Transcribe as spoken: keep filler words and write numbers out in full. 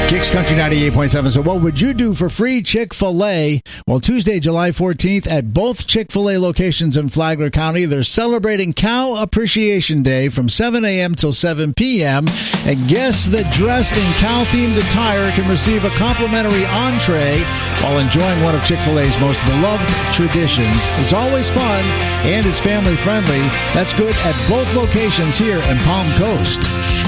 Kicks Country ninety-eight point seven. So what would you do for free Chick-fil-A? Well, Tuesday, July fourteenth, at both Chick-fil-A locations in Flagler County, they're celebrating Cow Appreciation Day from seven a.m. till seven p.m. And guests that dressed in cow-themed attire can receive a complimentary entree while enjoying one of Chick-fil-A's most beloved traditions. It's always fun and it's family-friendly. That's good at both locations here in Palm Coast.